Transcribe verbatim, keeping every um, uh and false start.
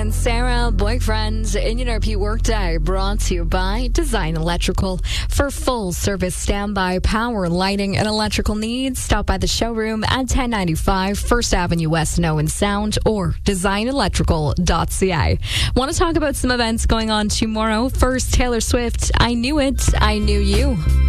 and Sarah, boyfriends, in your repeat workday, brought to you by Design Electrical. For full service standby power, lighting, and electrical needs, stop by the showroom at ten ninety-five First Avenue West in Owen Sound or design electrical dot c a. Want to talk about some events going on tomorrow? First, Taylor Swift, I Knew It, I Knew You.